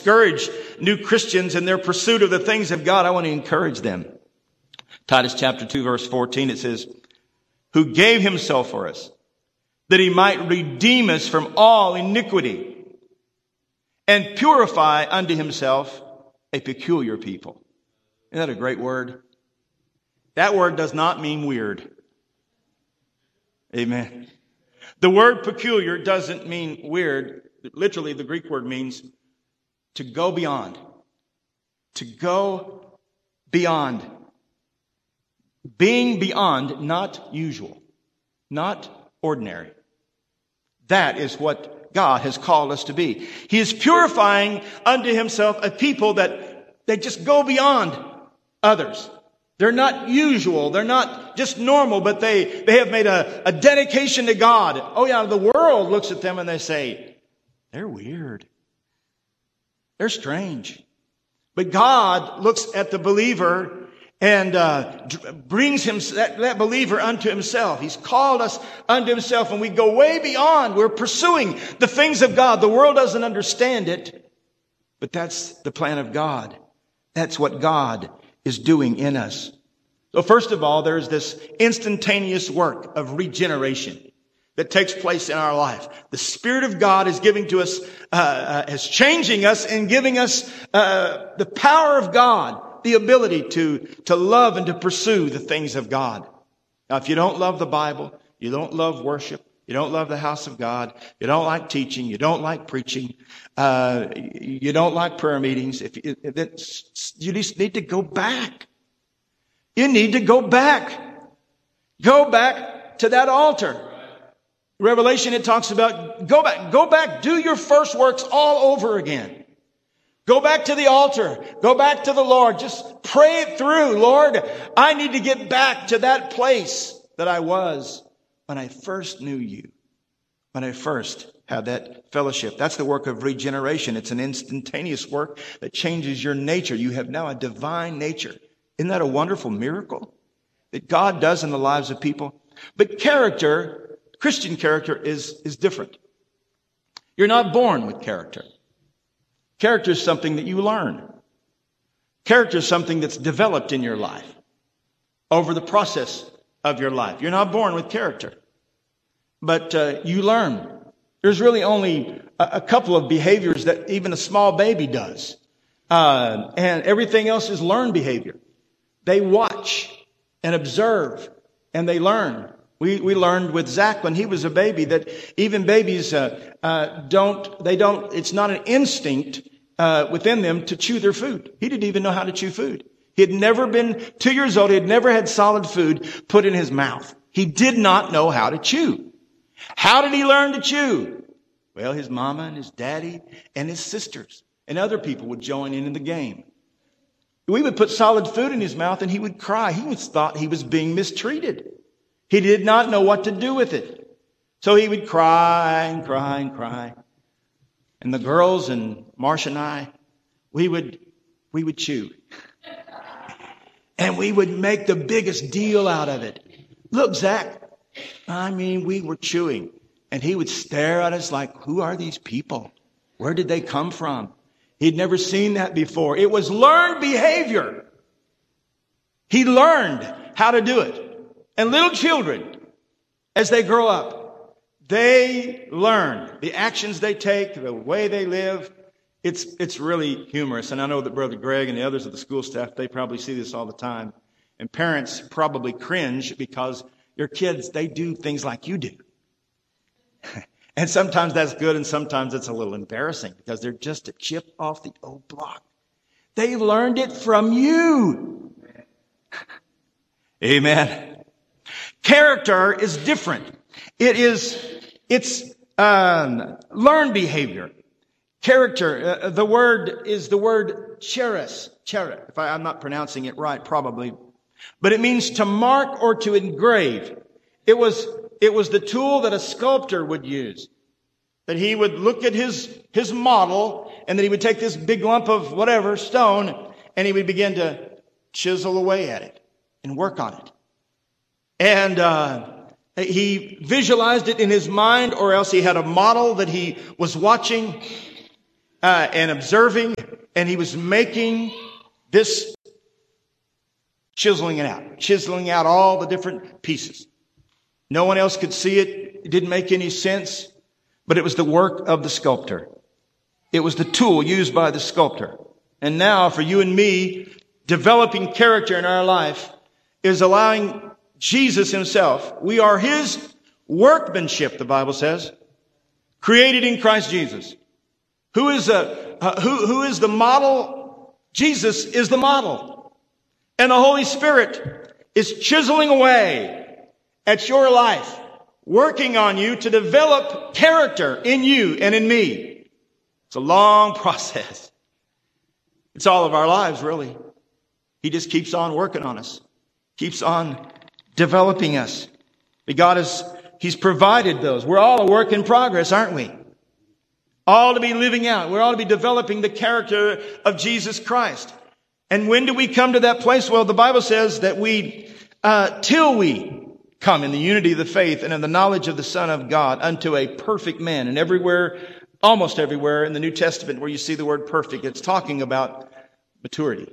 discourage new Christians in their pursuit of the things of God, I want to encourage them. Titus chapter 2, verse 14, it says, who gave himself for us, that he might redeem us from all iniquity and purify unto himself a peculiar people. Isn't that a great word? That word does not mean weird. Amen. The word peculiar doesn't mean weird. Literally, the Greek word means to go beyond. To go beyond. Being beyond, not usual. Not ordinary. That is what God has called us to be. He is purifying unto himself a people that they just go beyond others. They're not usual. They're not just normal, but they have made a dedication to God. Oh yeah, the world looks at them and they say, they're weird. They're strange. But God looks at the believer and brings him that believer unto himself. He's called us unto himself, and we go way beyond. We're pursuing the things of God. The world doesn't understand it, but that's the plan of God. That's what God is doing in us. So first of all, there's this instantaneous work of regeneration that takes place in our life. The Spirit of God is giving to us, is changing us and giving us the power of God, the ability to love and to pursue the things of God. Now, if you don't love the Bible, you don't love worship, you don't love the house of God, you don't like teaching, you don't like preaching, you don't like prayer meetings, you just need to go back. You need to go back. Go back to that altar. Revelation, it talks about go back, do your first works all over again. Go back to the altar. Go back to the Lord. Just pray it through. Lord, I need to get back to that place that I was when I first knew you. When I first had that fellowship. That's the work of regeneration. It's an instantaneous work that changes your nature. You have now a divine nature. Isn't that a wonderful miracle that God does in the lives of people? But character, Christian character is different. You're not born with character. Character is something that you learn. Character is something that's developed in your life over the process of your life. You're not born with character, but you learn. There's really only a couple of behaviors that even a small baby does. And everything else is learned behavior. They watch and observe and they learn. We learned with Zach when he was a baby that even babies it's not an instinct within them to chew their food. He didn't even know how to chew food. He had never been 2 years old. He had never had solid food put in his mouth. He did not know how to chew. How did he learn to chew? Well, his mama and his daddy and his sisters and other people would join in the game. We would put solid food in his mouth and he would cry. He thought he was being mistreated. He did not know what to do with it. So he would cry and cry and cry. And the girls and Marcia and I, we would chew. And we would make the biggest deal out of it. Look, Zach, we were chewing. And he would stare at us like, who are these people? Where did they come from? He'd never seen that before. It was learned behavior. He learned how to do it. And little children, as they grow up, they learn the actions they take, the way they live. It's really humorous. And I know that Brother Greg and the others of the school staff, they probably see this all the time. And parents probably cringe because your kids, they do things like you do. And sometimes that's good and sometimes it's a little embarrassing because they're just a chip off the old block. They learned it from you. Amen. Character is different. It's learned behavior. Character, the word is the word charis. If I'm not pronouncing it right, probably. But it means to mark or to engrave. It was the tool that a sculptor would use. That he would look at his model and then he would take this big lump of whatever, stone, and he would begin to chisel away at it and work on it. And he visualized it in his mind, or else he had a model that he was watching. and observing, and he was making this, chiseling out all the different pieces. No one else could see it. It didn't make any sense, but it was the work of the sculptor. It was the tool used by the sculptor. And now for you and me, developing character in our life is allowing Jesus himself. We are his workmanship, the Bible says, created in Christ Jesus. Who is the model? Jesus is the model. And the Holy Spirit is chiseling away at your life, working on you to develop character in you and in me. It's a long process. It's all of our lives, really. He just keeps on working on us, keeps on developing us. But He's provided those. We're all a work in progress, aren't we? All to be living out. We're all to be developing the character of Jesus Christ. And when do we come to that place? Well, the Bible says that till we come in the unity of the faith and in the knowledge of the Son of God unto a perfect man. And everywhere, almost everywhere in the New Testament where you see the word perfect, it's talking about maturity.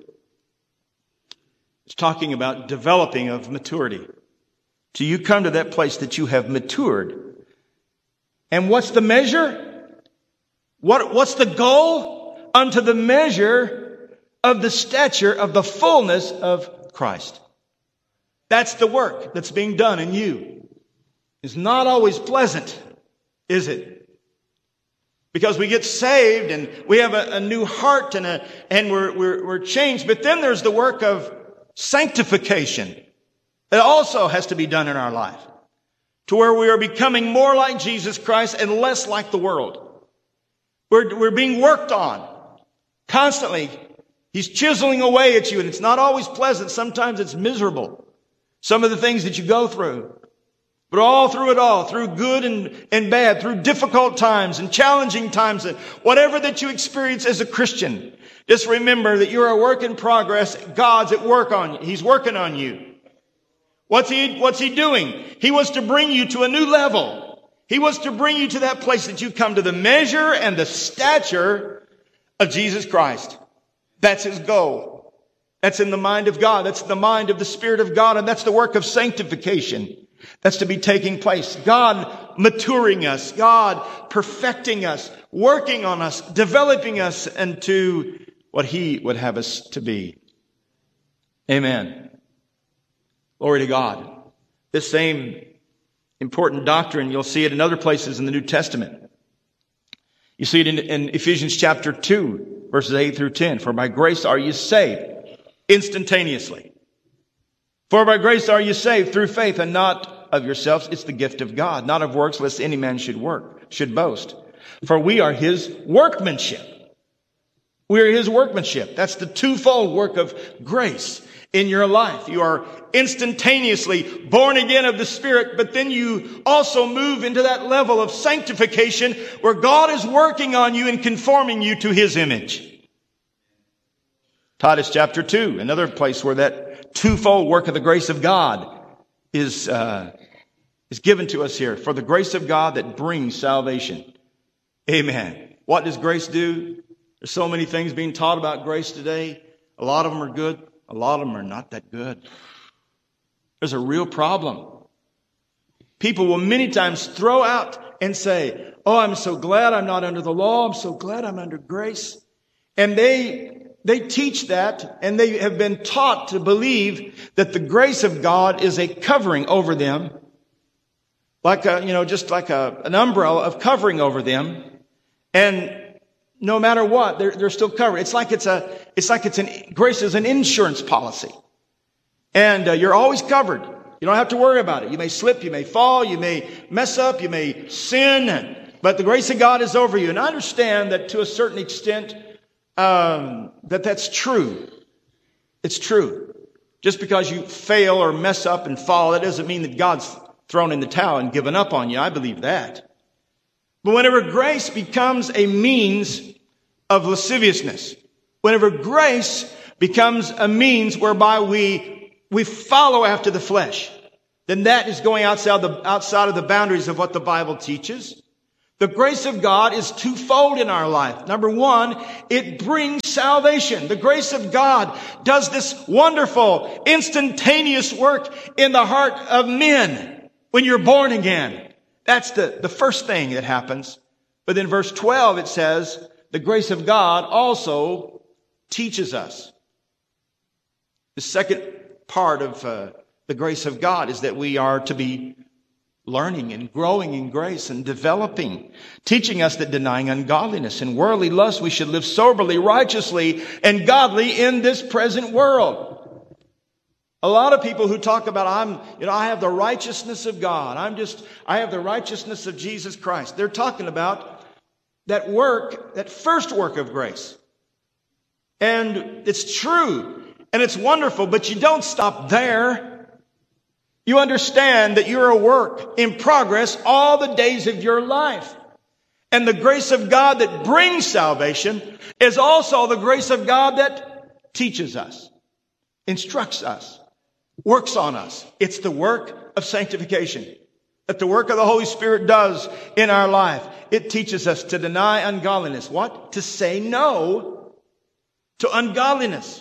It's talking about developing of maturity. Till you come to that place that you have matured. And what's the measure? What's the goal? Unto the measure of the stature of the fullness of Christ. That's the work that's being done in you. It's not always pleasant, is it? Because we get saved and we have a new heart and we're changed. But then there's the work of sanctification. It also has to be done in our life. To where we are becoming more like Jesus Christ and less like the world. We're being worked on constantly. He's chiseling away at you, and it's not always pleasant. Sometimes it's miserable. Some of the things that you go through. But all, through good and bad, through difficult times and challenging times, and whatever that you experience as a Christian, just remember that you're a work in progress. God's at work on you. He's working on you. What's he doing? He wants to bring you to a new level. He wants to bring you to that place that you come to the measure and the stature of Jesus Christ. That's his goal. That's in the mind of God. That's the mind of the Spirit of God. And that's the work of sanctification. That's to be taking place. God maturing us. God perfecting us. Working on us. Developing us into what he would have us to be. Amen. Glory to God. This same important doctrine, you'll see it in other places in the New Testament. You see it in Ephesians chapter 2, verses 8 through 10. For by grace are you saved instantaneously. For by grace are you saved through faith, and not of yourselves. It's the gift of God, not of works, lest any man should boast. For we are his workmanship. We are his workmanship. That's the twofold work of grace in your life. You are instantaneously born again of the Spirit, but then you also move into that level of sanctification where God is working on you and conforming you to his image. Titus chapter 2, another place where that twofold work of the grace of God is given to us here. For the grace of God that brings salvation. Amen. What does grace do? There's so many things being taught about grace today. A lot of them are good. A lot of them are not that good. There's a real problem. People will many times throw out and say, oh, I'm so glad I'm not under the law. I'm so glad I'm under grace. And they teach that, and they have been taught to believe that the grace of God is a covering over them. Like an umbrella of covering over them. And no matter what, they're still covered. Grace is an insurance policy. And you're always covered. You don't have to worry about it. You may slip, you may fall, you may mess up, you may sin, but the grace of God is over you. And I understand that to a certain extent, that's true. It's true. Just because you fail or mess up and fall, that doesn't mean that God's thrown in the towel and given up on you. I believe that. But whenever grace becomes a means of lasciviousness, whenever grace becomes a means whereby we follow after the flesh, then that is going outside of the boundaries of what the Bible teaches. The grace of God is twofold in our life. Number one, it brings salvation. The grace of God does this wonderful, instantaneous work in the heart of men when you're born again. That's the first thing that happens. But in verse 12 it says, the grace of God also teaches us. The second part of the grace of God is that we are to be learning and growing in grace and developing, teaching us that denying ungodliness and worldly lust, we should live soberly, righteously, and godly in this present world. A lot of people who talk about, I have the righteousness of God. I have the righteousness of Jesus Christ. They're talking about that work, that first work of grace. And it's true and it's wonderful, but you don't stop there. You understand that you're a work in progress all the days of your life. And the grace of God that brings salvation is also the grace of God that teaches us, instructs us, works on us. It's the work of sanctification that the work of the Holy Spirit does in our life. It teaches us to deny ungodliness. What? To say no to ungodliness.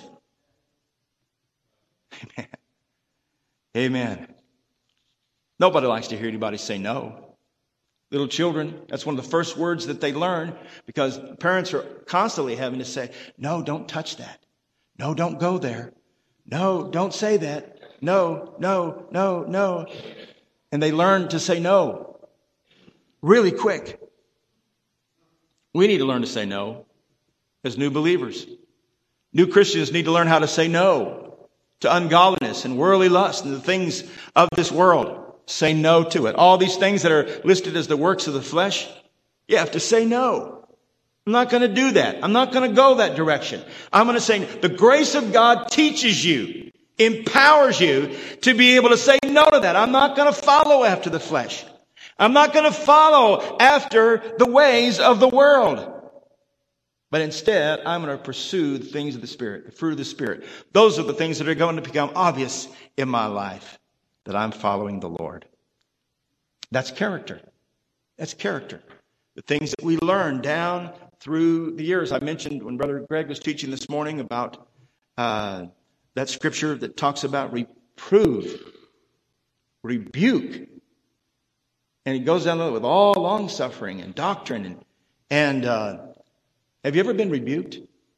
Amen. Amen. Nobody likes to hear anybody say no. Little children, that's one of the first words that they learn because parents are constantly having to say, no, don't touch that. No, don't go there. No, don't say that. No, no, no, no. And they learn to say no really quick. We need to learn to say no as new believers. New Christians need to learn how to say no to ungodliness and worldly lust and the things of this world. Say no to it. All these things that are listed as the works of the flesh, you have to say no. I'm not going to do that. I'm not going to go that direction. I'm going to say the grace of God teaches you, empowers you to be able to say no to that. I'm not going to follow after the flesh. I'm not going to follow after the ways of the world. But instead, I'm going to pursue the things of the Spirit, the fruit of the Spirit. Those are the things that are going to become obvious in my life, that I'm following the Lord. That's character. That's character. The things that we learn down through the years. I mentioned when Brother Greg was teaching this morning about that scripture that talks about reprove, rebuke. And he goes down with all long suffering and doctrine. And have you ever been rebuked?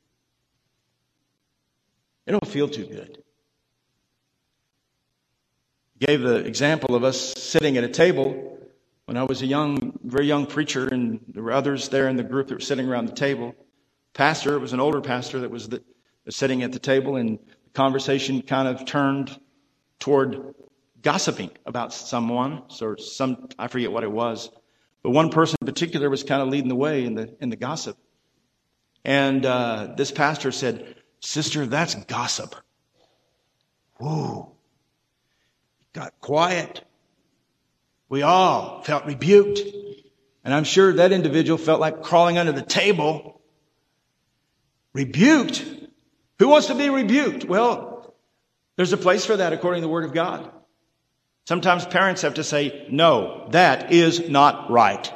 It don't feel too good. He gave the example of us sitting at a table when I was a very young preacher, and there were others there in the group that were sitting around the table. Pastor, it was an older pastor that was sitting at the table, and the conversation kind of turned toward gossiping about someone, or I forget what it was. But one person in particular was kind of leading the way in the gossip. And this pastor said, "Sister, that's gossip." Whoa. Got quiet. We all felt rebuked. And I'm sure that individual felt like crawling under the table. Rebuked? Who wants to be rebuked? Well, there's a place for that according to the Word of God. Sometimes parents have to say, no, that is not right.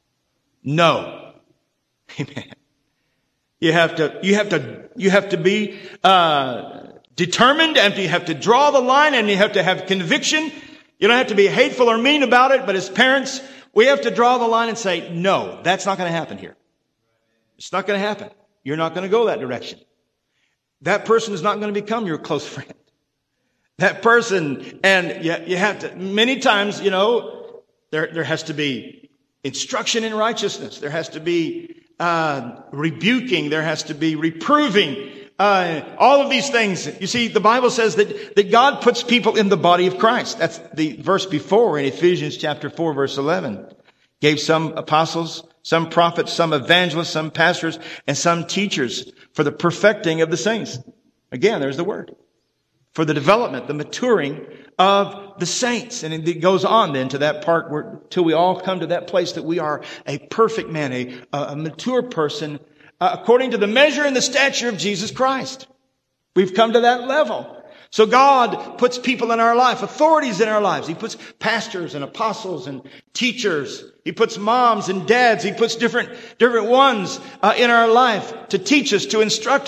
No. Amen. You have to be determined, and you have to draw the line, and you have to have conviction. You don't have to be hateful or mean about it, but as parents, we have to draw the line and say, no, that's not going to happen here. It's not going to happen. You're not going to go that direction. That person is not going to become your close friend. That person, and you have to, many times, there has to be instruction in righteousness. There has to be rebuking. There has to be reproving. All of these things. You see, the Bible says that God puts people in the body of Christ. That's the verse before in Ephesians chapter 4, verse 11. Gave some apostles, some prophets, some evangelists, some pastors, and some teachers for the perfecting of the saints. Again, there's the word. For the development, the maturing of the saints. And it goes on then to that part where till we all come to that place that we are a perfect man, a mature person, according to the measure and the stature of Jesus Christ. We've come to that level. So God puts people in our life, authorities in our lives. He puts pastors and apostles and teachers. He puts moms and dads. He puts different ones in our life to teach us, to instruct us.